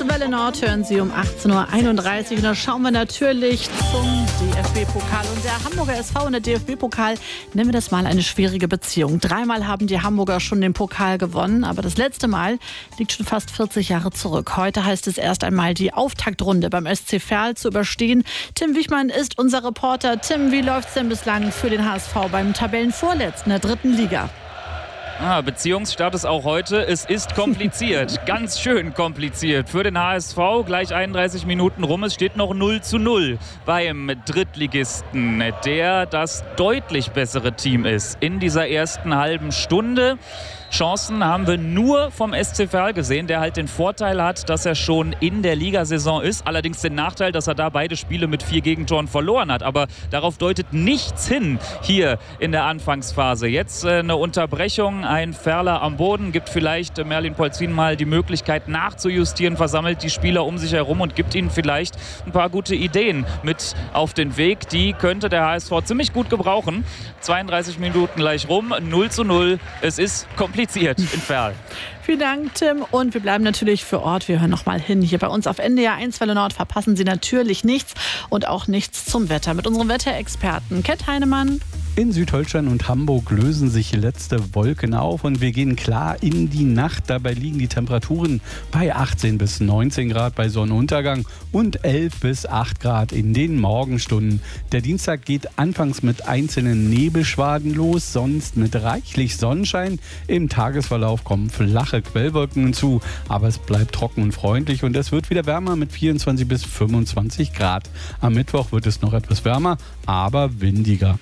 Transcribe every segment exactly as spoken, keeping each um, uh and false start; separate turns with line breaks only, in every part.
Welle Nord hören Sie um achtzehn Uhr einunddreißig. Und da schauen wir natürlich zum D F B-Pokal. Und der Hamburger S V und der D F B-Pokal, nennen wir das mal eine schwierige Beziehung. Dreimal haben die Hamburger schon den Pokal gewonnen, aber das letzte Mal liegt schon fast vierzig Jahre zurück. Heute heißt es erst einmal, die Auftaktrunde beim S C Verl zu überstehen. Tim Wichmann ist unser Reporter. Tim, wie läuft's denn bislang für den H S V beim Tabellenvorletzten der dritten Liga?
Ah, Beziehungsstatus auch heute. Es ist kompliziert. Ganz schön kompliziert. Für den H S V gleich einunddreißig Minuten rum. Es steht noch null zu null beim Drittligisten, der das deutlich bessere Team ist in dieser ersten halben Stunde. Chancen haben wir nur vom S C Verl gesehen, der halt den Vorteil hat, dass er schon in der Ligasaison ist. Allerdings den Nachteil, dass er da beide Spiele mit vier Gegentoren verloren hat. Aber darauf deutet nichts hin hier in der Anfangsphase. Jetzt äh, eine Unterbrechung, ein Verler am Boden, gibt vielleicht äh, Merlin Polzin mal die Möglichkeit nachzujustieren, versammelt die Spieler um sich herum und gibt ihnen vielleicht ein paar gute Ideen mit auf den Weg. Die könnte der H S V ziemlich gut gebrauchen. zweiunddreißig Minuten gleich rum, null zu null. Es ist kompliziert in Verl.
Vielen Dank, Tim. Und wir bleiben natürlich für Ort. Wir hören noch mal hin. Hier bei uns auf N D R eins Welle Nord verpassen Sie natürlich nichts und auch nichts zum Wetter. Mit unserem Wetterexperten Kett Heinemann.
In Südholstein und Hamburg lösen sich letzte Wolken auf und wir gehen klar in die Nacht. Dabei liegen die Temperaturen bei achtzehn bis neunzehn Grad bei Sonnenuntergang und elf bis acht Grad in den Morgenstunden. Der Dienstag geht anfangs mit einzelnen Nebelschwaden los, sonst mit reichlich Sonnenschein. Im Tagesverlauf kommen flache Quellwolken hinzu, aber es bleibt trocken und freundlich und es wird wieder wärmer mit vierundzwanzig bis fünfundzwanzig Grad. Am Mittwoch wird es noch etwas wärmer, aber windiger.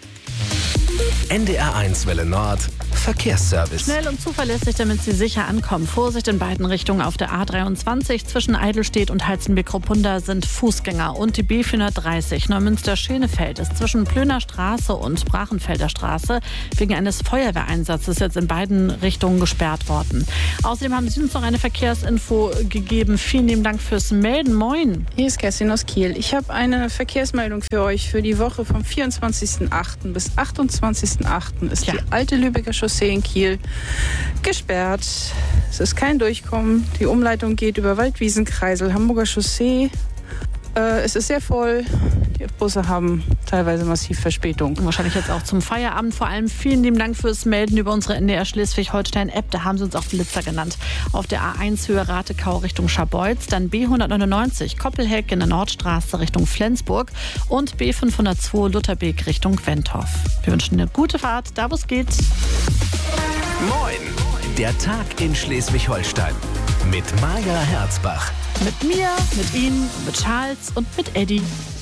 N D R eins Welle Nord Verkehrsservice.
Schnell und zuverlässig, damit Sie sicher ankommen. Vorsicht in beiden Richtungen auf der A dreiundzwanzig. Zwischen Eidelstedt und Halzenbeck-Ruppunda sind Fußgänger. Und die B vierhundertdreißig Neumünster-Schenefeld ist zwischen Plöner Straße und Brachenfelder Straße wegen eines Feuerwehreinsatzes jetzt in beiden Richtungen gesperrt worden. Außerdem haben Sie uns noch eine Verkehrsinfo gegeben. Vielen lieben Dank fürs Melden. Moin.
Hier ist Kerstin aus Kiel. Ich habe eine Verkehrsmeldung für euch für die Woche vom vierundzwanzigsten achten bis achtundzwanzigsten achten ist ja. die alte Lübecker Chaussee in Kiel gesperrt. Es ist kein Durchkommen. Die Umleitung geht über Waldwiesenkreisel, Hamburger Chaussee. Äh, es ist sehr voll. Die Busse haben teilweise massiv Verspätung.
Und wahrscheinlich jetzt auch zum Feierabend. Vor allem vielen lieben Dank fürs Melden über unsere N D R Schleswig-Holstein-App. Da haben sie uns auch Blitzer genannt. Auf der A eins Höhe Ratekau Richtung Scharbeutz, dann B hundertneunundneunzig Koppelheck in der Nordstraße Richtung Flensburg und B fünfhundertzwei Lutherbeek Richtung Wentorf. Wir wünschen eine gute Fahrt, da wo es geht.
Moin, der Tag in Schleswig-Holstein mit Maja Herzbach.
Mit mir, mit Ihnen, mit Charles und mit Eddie.